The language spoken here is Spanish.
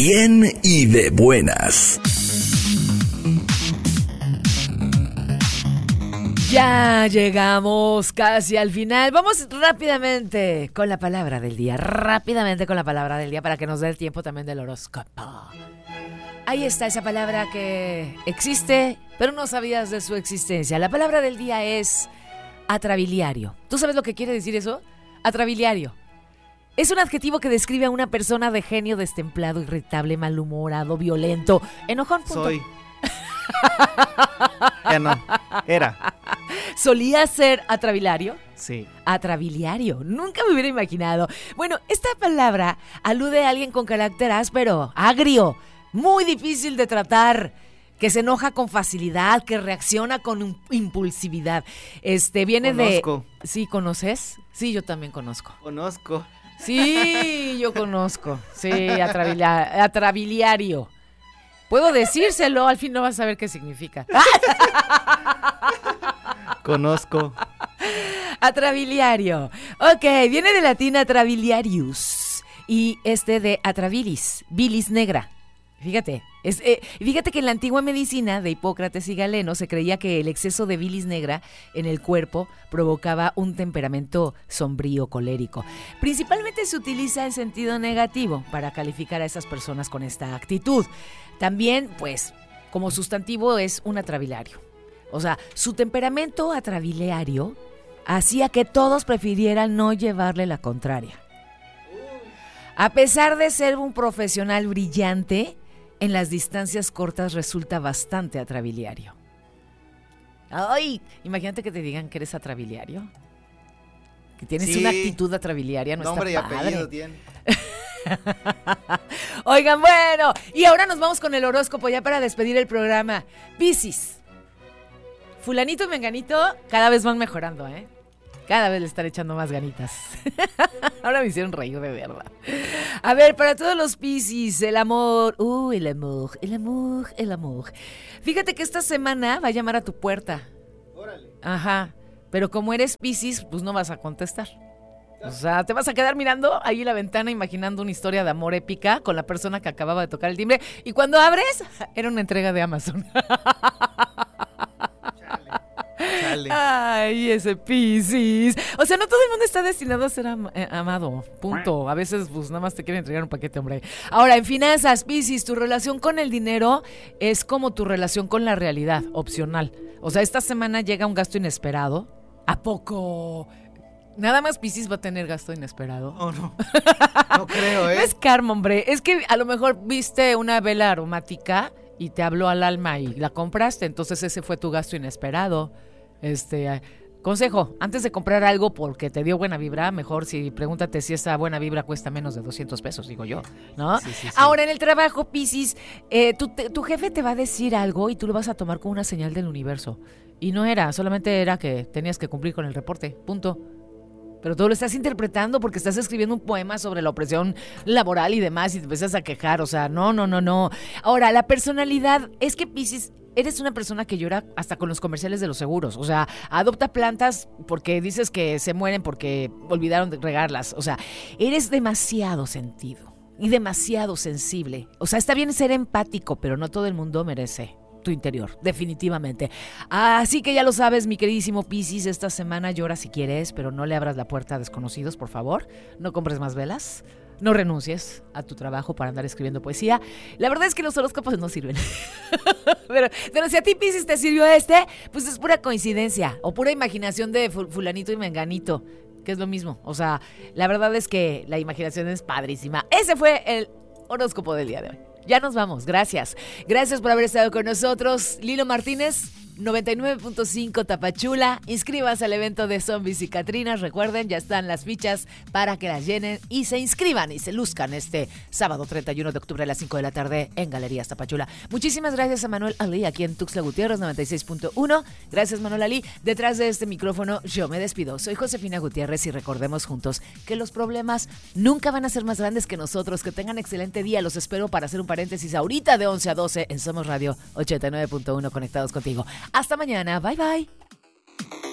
bien y de buenas. Ya llegamos casi al final. Vamos rápidamente con la palabra del día. Para que nos dé el tiempo también del horóscopo. Ahí está esa palabra que existe, pero no sabías de su existencia. La palabra del día es atrabiliario. ¿Tú sabes lo que quiere decir eso? Atrabiliario. Es un adjetivo que describe a una persona de genio destemplado, irritable, malhumorado, violento, enojón. Punto. Soy. Ya no. Era. ¿Solía ser atrabiliario? Sí. Atrabiliario. Nunca me hubiera imaginado. Bueno, esta palabra alude a alguien con carácter áspero, agrio, muy difícil de tratar, que se enoja con facilidad, que reacciona con impulsividad. Viene Conozco. de... ¿Sí conoces? Sí, yo también conozco. Conozco. Sí, yo conozco. Sí, atrabiliario. Puedo decírselo, al fin no vas a saber qué significa. Conozco. Atrabiliario. Ok, viene del latín atrabiliarius y de atrabilis, bilis negra. Fíjate, fíjate que en la antigua medicina de Hipócrates y Galeno se creía que el exceso de bilis negra en el cuerpo provocaba un temperamento sombrío, colérico. Principalmente se utiliza en sentido negativo para calificar a esas personas con esta actitud. También, pues, como sustantivo es un atrabiliario. O sea, su temperamento atrabiliario hacía que todos prefirieran no llevarle la contraria. A pesar de ser un profesional brillante, en las distancias cortas resulta bastante atrabiliario. Ay, imagínate que te digan que eres atrabiliario. Que tienes una actitud atrabiliaria, no nombre está y padre. apellido tiene. Oigan, bueno, y ahora nos vamos con el horóscopo ya para despedir el programa. Piscis. Fulanito y menganito cada vez van mejorando, ¿eh? Cada vez le están echando más ganitas. Ahora me hicieron reír de verdad. A ver, para todos los Piscis, el amor. El amor. Fíjate que esta semana va a llamar a tu puerta. Órale. Ajá. Pero como eres Piscis, pues no vas a contestar. O sea, te vas a quedar mirando ahí en la ventana imaginando una historia de amor épica con la persona que acababa de tocar el timbre. Y cuando abres, era una entrega de Amazon. Chale. Ay, ese Piscis. O sea, no todo el mundo está destinado a ser amado. Punto. A veces, pues, nada más te quieren entregar un paquete, hombre. Ahora, en finanzas, Piscis, tu relación con el dinero es como tu relación con la realidad, opcional. O sea, esta semana llega un gasto inesperado. ¿A poco? Nada más Piscis va a tener gasto inesperado. Oh, no. No creo, ¿eh? No es karma, hombre. Es que a lo mejor viste una vela aromática y te habló al alma y la compraste. Entonces ese fue tu gasto inesperado. Consejo, antes de comprar algo porque te dio buena vibra, mejor pregúntate si esa buena vibra cuesta menos de 200 pesos, digo yo, ¿no? Sí. Ahora, en el trabajo, Piscis, tu jefe te va a decir algo y tú lo vas a tomar como una señal del universo. Y no solamente era que tenías que cumplir con el reporte, punto. Pero tú lo estás interpretando porque estás escribiendo un poema sobre la opresión laboral y demás y te empiezas a quejar, o sea, no. Ahora, la personalidad, es que Piscis, eres una persona que llora hasta con los comerciales de los seguros, o sea, adopta plantas porque dices que se mueren porque olvidaron de regarlas, o sea, eres demasiado sentido y demasiado sensible, o sea, está bien ser empático, pero no todo el mundo merece tu interior, definitivamente. Así que ya lo sabes, mi queridísimo Piscis, esta semana llora si quieres, pero no le abras la puerta a desconocidos, por favor. No compres más velas. No renuncies a tu trabajo para andar escribiendo poesía. La verdad es que los horóscopos no sirven. pero si a ti, Piscis, te sirvió pues es pura coincidencia o pura imaginación de fulanito y menganito, que es lo mismo. O sea, la verdad es que la imaginación es padrísima. Ese fue el horóscopo del día de hoy. Ya nos vamos, gracias. Gracias por haber estado con nosotros. Lilo Martínez, 99.5 Tapachula. Inscríbanse al evento de Zombies y Catrinas. Recuerden, ya están las fichas para que las llenen y se inscriban y se luzcan este sábado 31 de octubre a las 5 de la tarde en Galerías Tapachula. Muchísimas gracias a Manuel Ali aquí en Tuxtla Gutiérrez 96.1. Gracias, Manuel Ali. Detrás de este micrófono yo me despido. Soy Josefina Gutiérrez y recordemos juntos que los problemas nunca van a ser más grandes que nosotros. Que tengan excelente día. Los espero para hacer un paréntesis ahorita de 11 a 12 en Somos Radio 89.1 conectados contigo. Hasta mañana. Bye, bye.